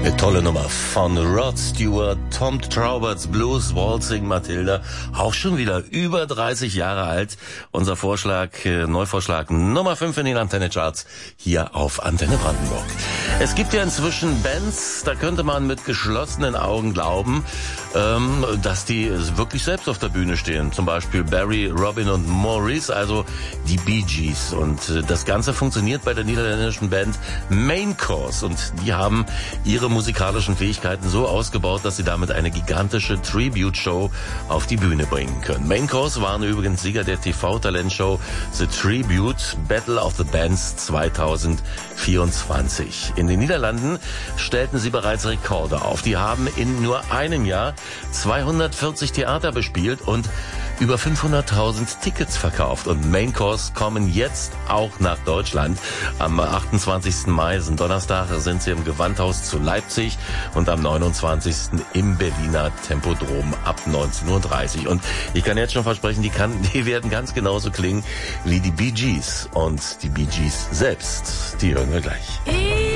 Eine tolle Nummer von Rod Stewart, Tom Trauberts Blues, Waltzing Matilda, auch schon wieder über 30 Jahre alt. Unser Vorschlag, Neuvorschlag Nummer 5 in den Antenne-Charts hier auf Antenne Brandenburg. Es gibt ja inzwischen Bands, da könnte man mit geschlossenen Augen glauben, dass die wirklich selbst auf der Bühne stehen. Zum Beispiel Barry, Robin und Maurice, also die Bee Gees. Und das Ganze funktioniert bei der niederländischen Band Main Course. Und die haben ihre musikalischen Fähigkeiten so ausgebaut, dass sie damit eine gigantische Tribute-Show auf die Bühne bringen können. Main Course waren übrigens Sieger der TV-Talentshow The Tribute Battle of the Bands 2024. In den Niederlanden stellten sie bereits Rekorde auf. Die haben in nur einem Jahr 240 Theater bespielt und über 500.000 Tickets verkauft. Und Main Course kommen jetzt auch nach Deutschland. Am 28. Mai, Donnerstag, sind sie im Gewandhaus zu Leipzig und am 29. im Berliner Tempodrom ab 19.30 Uhr. Und ich kann jetzt schon versprechen, die werden ganz genauso klingen wie die Bee Gees. Und die Bee Gees selbst, die hören wir gleich.